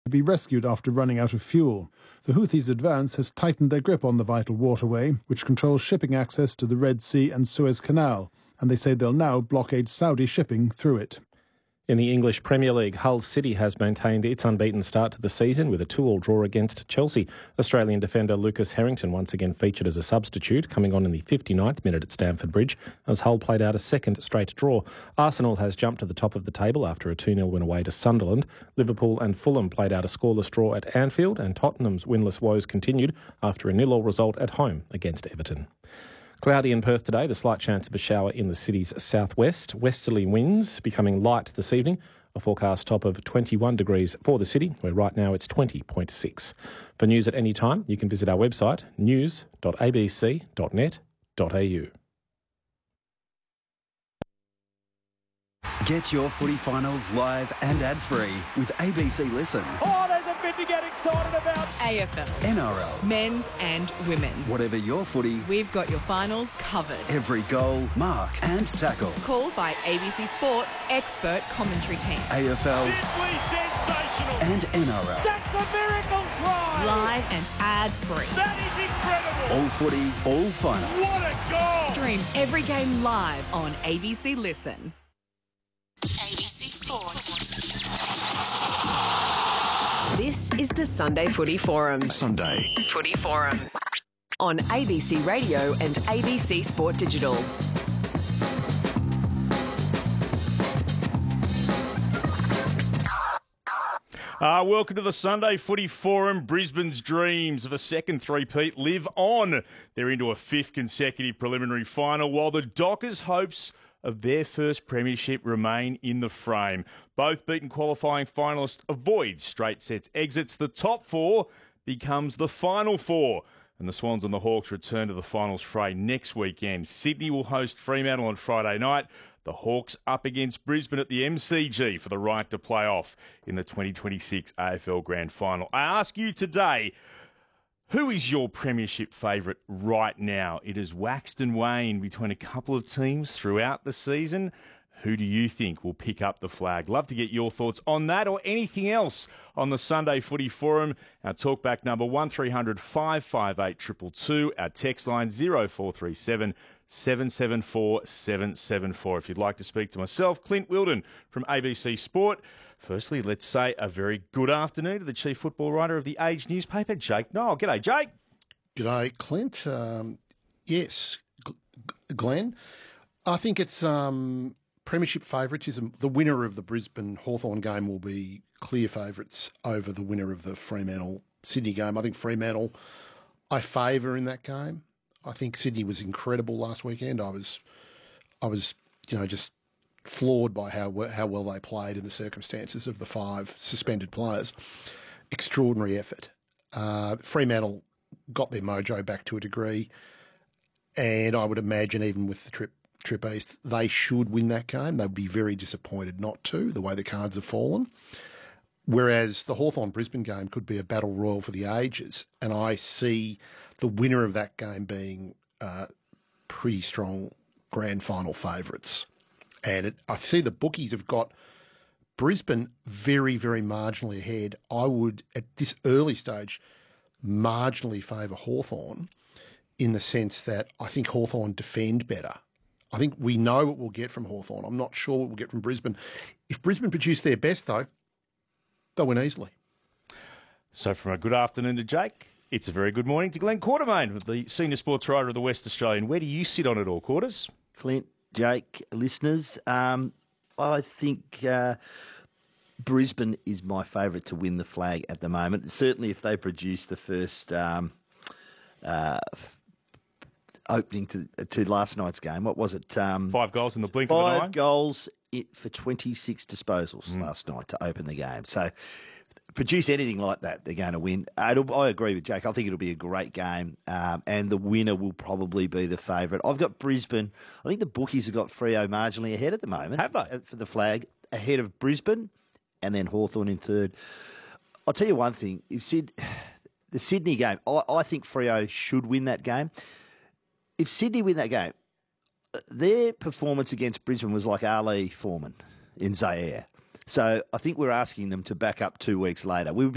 to be rescued after running out of fuel. The Houthis' advance has tightened their grip on the vital waterway, which controls shipping access to the Red Sea and Suez Canal, and they say they'll now blockade Saudi shipping through it. In the English Premier League, Hull City has maintained its unbeaten start to the season with a 2-2 draw against Chelsea. Australian defender Lucas Harrington once again featured as a substitute, coming on in the 59th minute at Stamford Bridge, as Hull played out a second straight draw. Arsenal has jumped to the top of the table after a 2-0 win away to Sunderland. Liverpool and Fulham played out a scoreless draw at Anfield, and Tottenham's winless woes continued after a 0-0 result at home against Everton. Cloudy in Perth today, the slight chance of a shower in the city's southwest. Westerly winds becoming light this evening. A forecast top of 21 degrees for the city, where right now it's 20.6. For news at any time, you can visit our website, news.abc.net.au. Get your footy finals live and ad-free with ABC Listen. Oh, there's a bit to get excited about. AFL. NRL. Men's and women's. Whatever your footy. We've got your finals covered. Every goal, mark and tackle. Called by ABC Sports' expert commentary team. AFL. Simply sensational. And NRL. That's a miracle try. Live and ad-free. That is incredible. All footy, all finals. What a goal. Stream every game live on ABC Listen. ABC Sport. This is the Sunday Footy Forum. Sunday Footy Forum. On ABC Radio and ABC Sport Digital. Welcome to the Sunday Footy Forum. Brisbane's dreams of a second three-peat live on. They're into a fifth consecutive preliminary final, while the Dockers' hopes of their first premiership remain in the frame. Both beaten qualifying finalists avoid straight sets exits. The top four becomes the final four. And the Swans and the Hawks return to the finals fray next weekend. Sydney will host Fremantle on Friday night. The Hawks up against Brisbane at the MCG for the right to play off in the 2026 AFL Grand Final. I ask you today, who is your premiership favourite right now? It has waxed and waned between a couple of teams throughout the season. Who do you think will pick up the flag? Love to get your thoughts on that or anything else on the Sunday Footy Forum. Our talkback number 1300 558 222. Our text line 0437 774 774. If you'd like to speak to myself, Clint Wilden from ABC Sport. Firstly, let's say a very good afternoon to the chief football writer of the Age newspaper, Jake Noel. G'day, Jake. G'day, Clint. Yes, Glenn. I think it's premiership favouritism. The winner of the Brisbane-Hawthorn game will be clear favourites over the winner of the Fremantle-Sydney game. I think Fremantle I favour in that game. I think Sydney was incredible last weekend. I was, just floored by how well they played in the circumstances of the 5 suspended players. Extraordinary effort. Fremantle got their mojo back to a degree, and I would imagine even with the trip east, they should win that game. They'd be very disappointed not to, the way the cards have fallen. Whereas the Hawthorn-Brisbane game could be a battle royal for the ages, and I see the winner of that game being pretty strong grand final favourites. And I see the bookies have got Brisbane very, very marginally ahead. I would, at this early stage, marginally favour Hawthorn in the sense that I think Hawthorn defend better. I think we know what we'll get from Hawthorn. I'm not sure what we'll get from Brisbane. If Brisbane produce their best, though, they'll win easily. So from a good afternoon to Jake, it's a very good morning to Glenn Quartermain, the senior sports writer of the West Australian. Where do you sit on it all, Quarters? Clint, Jake, listeners, I think Brisbane is my favourite to win the flag at the moment. Certainly if they produce the first opening to last night's game. What was it? 5 goals in the blink of an eye? 5 goals for 26 disposals last night to open the game. So produce anything like that, they're going to win. I agree with Jake. I think it'll be a great game, and the winner will probably be the favourite. I've got Brisbane. I think the bookies have got Freo marginally ahead at the moment. Have they? For the flag, ahead of Brisbane, and then Hawthorn in third. I'll tell you one thing. The Sydney game, I think Freo should win that game. If Sydney win that game, their performance against Brisbane was like Ali Foreman in Zaire. So I think we're asking them to back up 2 weeks later. We would be